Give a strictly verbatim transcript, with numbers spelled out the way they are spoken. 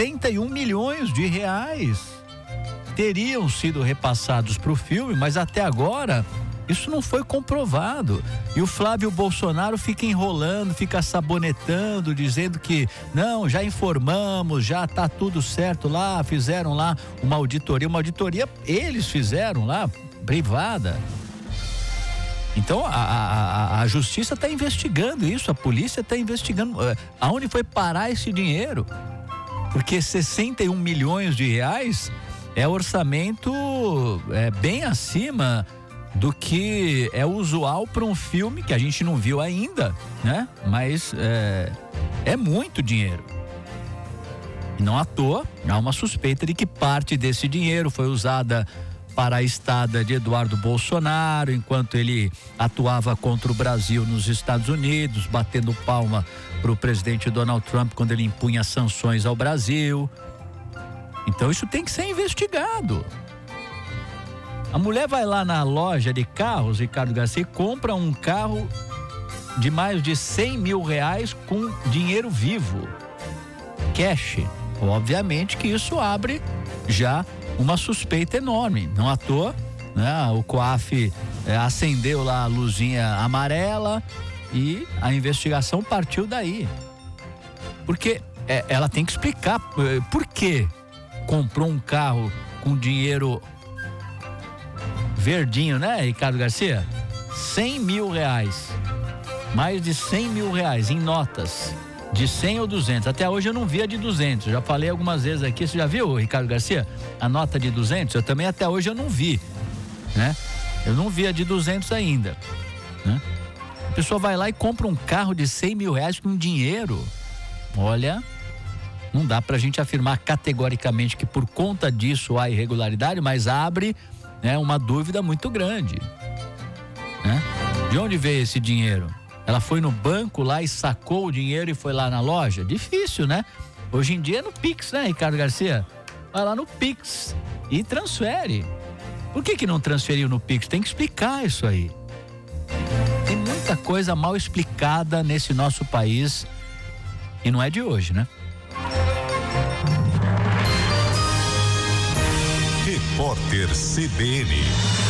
sessenta e um milhões de reais teriam sido repassados para o filme, mas até agora isso não foi comprovado. E o Flávio Bolsonaro fica enrolando, fica sabonetando, dizendo que não, já informamos, já tá tudo certo lá, fizeram lá uma auditoria, uma auditoria eles fizeram lá, privada. Então a, a, a justiça está investigando isso, a polícia está investigando aonde foi parar esse dinheiro, porque sessenta e um milhões de reais é orçamento é, bem acima do que é usual para um filme que a gente não viu ainda, né? Mas é, é muito dinheiro. E não à toa, há uma suspeita de que parte desse dinheiro foi usada para a estada de Eduardo Bolsonaro, enquanto ele atuava contra o Brasil nos Estados Unidos, batendo palma para o presidente Donald Trump quando ele impunha sanções ao Brasil. Então isso tem que ser investigado. A mulher vai lá na loja de carros, Ricardo Garcia, e compra um carro de mais de cem mil reais com dinheiro vivo, cash. Obviamente que isso abre já uma suspeita enorme. Não à toa, né? O COAF é, acendeu lá a luzinha amarela e a investigação partiu daí. Porque é, ela tem que explicar é, por que comprou um carro com dinheiro verdinho, né, Ricardo Garcia? cem mil reais. Mais de cem mil reais em notas. De cem ou duzentos. Até hoje eu não vi a de duzentos. Já falei algumas vezes aqui. Você já viu, Ricardo Garcia? A nota de duzentos? Eu também até hoje eu não vi, né? Eu não vi a de duzentos ainda, né? A pessoa vai lá e compra um carro de cem mil reais com dinheiro. Olha, não dá pra gente afirmar categoricamente que por conta disso há irregularidade, mas abre, né, uma dúvida muito grande, né? De onde veio esse dinheiro? Ela foi no banco lá e sacou o dinheiro e foi lá na loja? Difícil, né? Hoje em dia é no Pix, né, Ricardo Garcia? Vai lá no Pix e transfere. Por que que não transferiu no Pix? Tem que explicar isso aí. Tem muita coisa mal explicada nesse nosso país e não é de hoje, né? Repórter C B N.